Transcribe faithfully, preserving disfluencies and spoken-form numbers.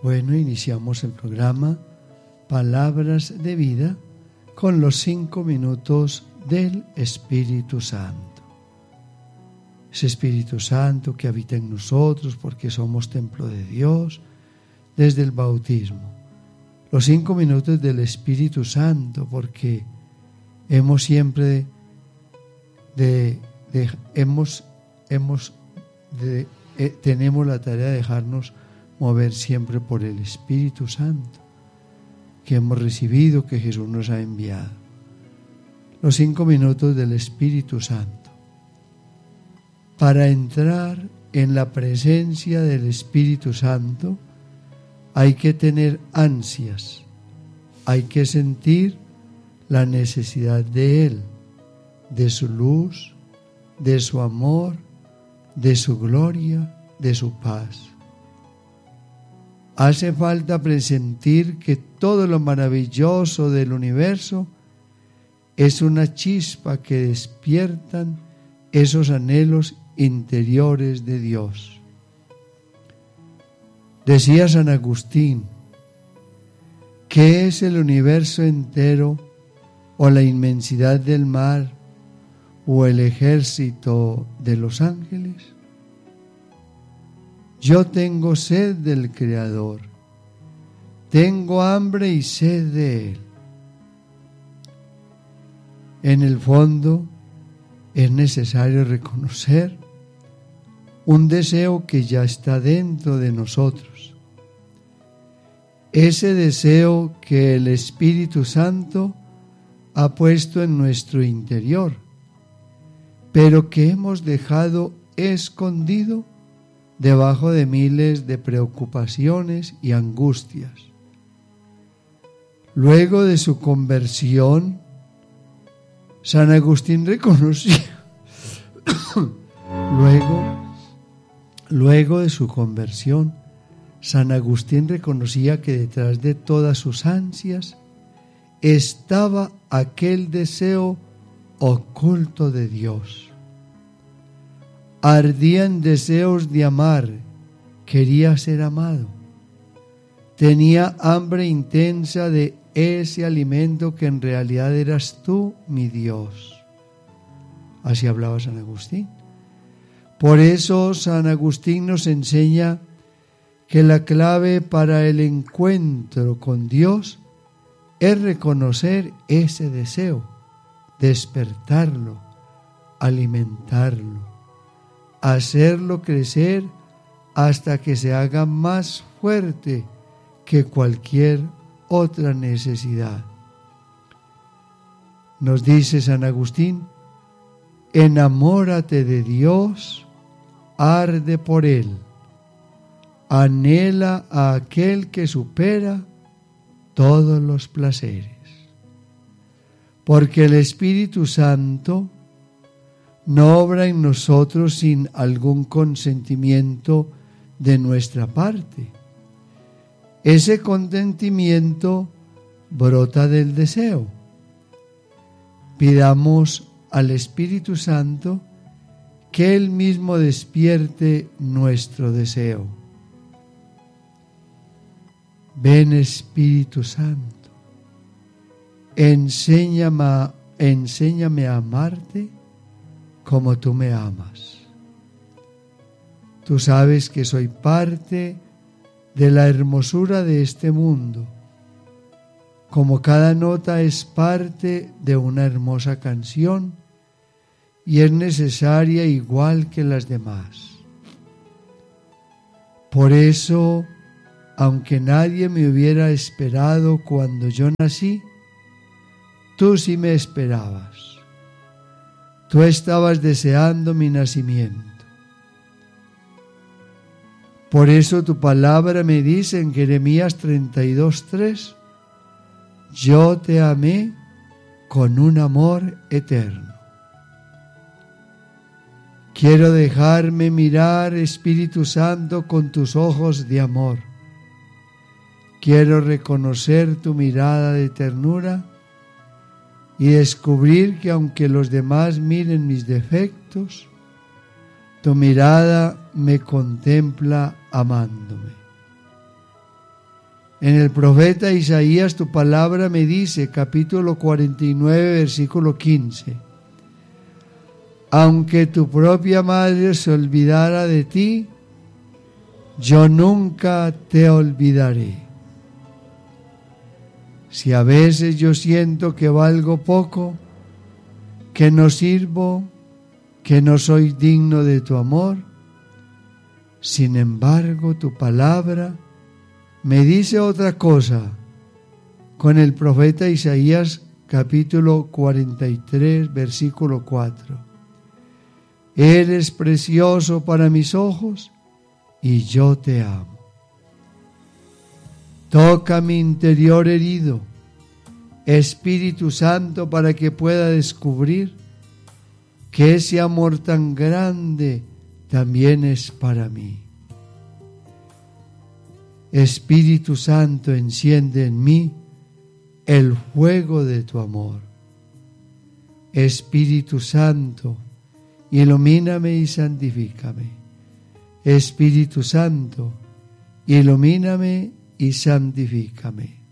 Bueno, iniciamos el programa Palabras de Vida con los cinco minutos del Espíritu Santo. Ese Espíritu Santo que habita en nosotros porque somos templo de Dios desde el bautismo. Los cinco minutos del Espíritu Santo porque hemos siempre de, de hemos hemos de, eh, tenemos la tarea de dejarnos mover siempre por el Espíritu Santo que hemos recibido, que Jesús nos ha enviado. Los cinco minutos del Espíritu Santo. Para entrar en la presencia del Espíritu Santo hay que tener ansias, hay que sentir la necesidad de Él, de su luz, de su amor, de su gloria, de su paz. Hace falta presentir que todo lo maravilloso del universo es una chispa que despiertan esos anhelos interiores de Dios. Decía San Agustín, ¿qué es el universo entero o la inmensidad del mar o el ejército de los ángeles? Yo tengo sed del Creador, tengo hambre y sed de Él. En el fondo, es necesario reconocer un deseo que ya está dentro de nosotros. Ese deseo que el Espíritu Santo ha puesto en nuestro interior, pero que hemos dejado escondido debajo de miles de preocupaciones y angustias. Luego de su conversión, San Agustín reconocía, luego, luego de su conversión, San Agustín reconocía que detrás de todas sus ansias estaba aquel deseo oculto de Dios. Ardía en deseos de amar, quería ser amado. Tenía hambre intensa de ese alimento que en realidad eras tú, mi Dios. Así hablaba San Agustín. Por eso San Agustín nos enseña que la clave para el encuentro con Dios es reconocer ese deseo, despertarlo, alimentarlo, hacerlo crecer hasta que se haga más fuerte que cualquier otra necesidad. Nos dice San Agustín, enamórate de Dios, arde por Él, anhela a aquel que supera todos los placeres. Porque el Espíritu Santo no obra en nosotros sin algún consentimiento de nuestra parte. Ese consentimiento brota del deseo. Pidamos al Espíritu Santo que Él mismo despierte nuestro deseo. Ven, Espíritu Santo, enséñame, enséñame a amarte como tú me amas. Tú sabes que soy parte de la hermosura de este mundo, como cada nota es parte de una hermosa canción y es necesaria igual que las demás. Por eso, aunque nadie me hubiera esperado cuando yo nací, tú sí me esperabas. Tú estabas deseando mi nacimiento. Por eso tu palabra me dice en Jeremías treinta y dos, tres, yo te amé con un amor eterno. Quiero dejarme mirar, Espíritu Santo, con tus ojos de amor. Quiero reconocer tu mirada de ternura y descubrir que aunque los demás miren mis defectos, tu mirada me contempla amándome. En el profeta Isaías tu palabra me dice, capítulo cuarenta y nueve, versículo quince, aunque tu propia madre se olvidara de ti, yo nunca te olvidaré. Si a veces yo siento que valgo poco, que no sirvo, que no soy digno de tu amor, sin embargo tu palabra me dice otra cosa. Con el profeta Isaías capítulo cuarenta y tres versículo cuatro. Eres precioso para mis ojos y yo te amo. Toca mi interior herido, Espíritu Santo, para que pueda descubrir que ese amor tan grande también es para mí. Espíritu Santo, enciende en mí el fuego de tu amor. Espíritu Santo, ilumíname y santifícame. Espíritu Santo, ilumíname y santifícame.